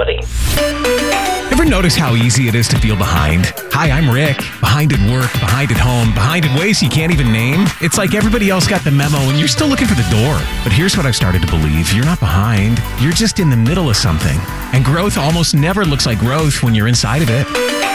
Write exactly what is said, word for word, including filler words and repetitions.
accountability. Ever notice how easy it is to feel behind? Hi, I'm Rick. Behind at work, behind at home, behind in ways you can't even name. It's like everybody else got the memo and you're still looking for the door. But here's what I've started to believe. You're not behind. You're just in the middle of something. And growth almost never looks like growth when you're inside of it.